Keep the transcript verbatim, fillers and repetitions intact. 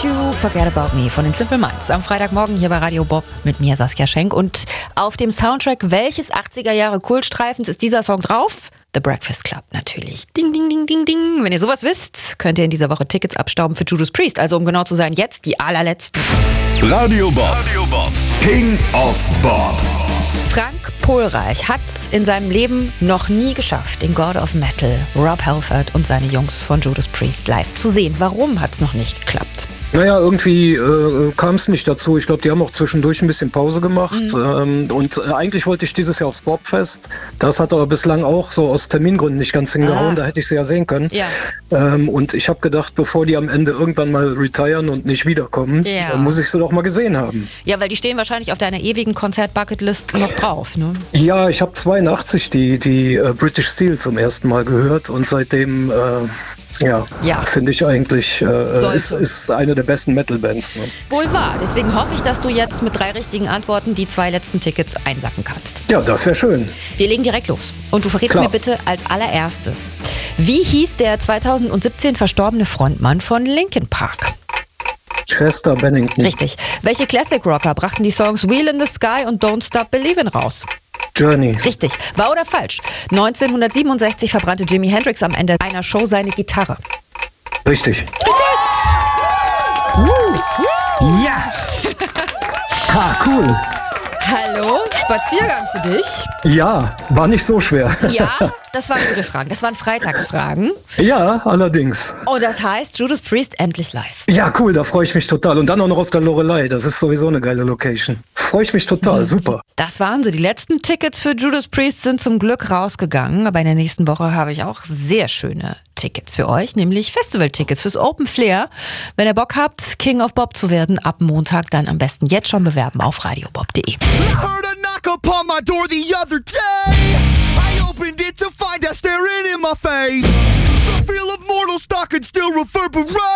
You Forget About Me von den Simple Minds. Am Freitagmorgen hier bei Radio Bob mit mir, Saskia Schenk. Und auf dem Soundtrack welches achtziger Jahre Kultstreifens ist dieser Song drauf? The Breakfast Club natürlich. Ding, ding, ding, ding, ding. Wenn ihr sowas wisst, könnt ihr in dieser Woche Tickets abstauben für Judas Priest. Also um genau zu sein, jetzt die allerletzten. Radio Bob. Radio Bob. King of Bob. Frank Pohlreich hat es in seinem Leben noch nie geschafft, den God of Metal, Rob Halford und seine Jungs von Judas Priest live zu sehen. Warum hat es noch nicht geklappt? Naja, irgendwie äh, kam es nicht dazu. Ich glaube, die haben auch zwischendurch ein bisschen Pause gemacht. Mhm. Ähm, und äh, eigentlich wollte ich dieses Jahr aufs Bobfest. Das hat aber bislang auch so aus Termingründen nicht ganz hingehauen. Ah. Da hätte ich sie ja sehen können. Ja. Ähm, und ich habe gedacht, bevor die am Ende irgendwann mal retiren und nicht wiederkommen, ja. dann muss ich sie doch mal gesehen haben. Ja, weil die stehen wahrscheinlich auf deiner ewigen Konzert-Bucketlist noch drauf, ne? Ja, ich habe zweiundachtzig die, die äh, British Steel zum ersten Mal gehört und seitdem... Äh, Ja, ja. finde ich eigentlich, äh, so ist, ist eine der besten Metal-Bands. Ne? Wohl wahr. Deswegen hoffe ich, dass du jetzt mit drei richtigen Antworten die zwei letzten Tickets einsacken kannst. Ja, das wäre schön. Wir legen direkt los. Und du verrätst Klar. mir bitte als allererstes, wie hieß der zweitausendsiebzehn verstorbene Frontmann von Linkin Park? Chester Bennington. Richtig. Welche Classic-Rocker brachten die Songs Wheel in the Sky und Don't Stop Believin' raus? Journey. Richtig. Wahr oder falsch? neunzehnhundertsiebenundsechzig verbrannte Jimi Hendrix am Ende einer Show seine Gitarre. Richtig. Richtig! Uh. Ja! Ha, cool. Hallo, Spaziergang für dich? Ja, war nicht so schwer. Ja, das waren gute Fragen. Das waren Freitagsfragen. Ja, allerdings. Und das heißt, Judas Priest endlich live. Ja, cool, da freue ich mich total. Und dann auch noch auf der Loreley. Das ist sowieso eine geile Location. Freue ich mich total, mhm. super. Das waren sie. Die letzten Tickets für Judas Priest sind zum Glück rausgegangen. Aber in der nächsten Woche habe ich auch sehr schöne Tickets für euch, nämlich Festival-Tickets fürs Open Flair. Wenn ihr Bock habt, King of Bob zu werden, ab Montag dann am besten jetzt schon bewerben auf radiobob punkt de. I heard a knock upon my door the other day. I opened it to find her staring in my face. The feel of mortal stalking still reverberates.